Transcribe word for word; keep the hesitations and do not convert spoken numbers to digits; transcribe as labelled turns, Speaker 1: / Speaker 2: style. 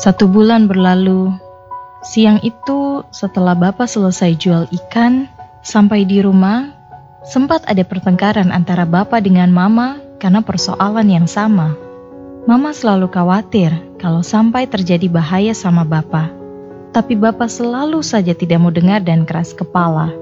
Speaker 1: Satu bulan berlalu. Siang itu setelah Bapak selesai jual ikan, sampai di rumah, sempat ada pertengkaran antara Bapak dengan Mama karena persoalan yang sama. Mama selalu khawatir kalau sampai terjadi bahaya sama Bapak. Tapi Bapak selalu saja tidak mau dengar dan keras kepala.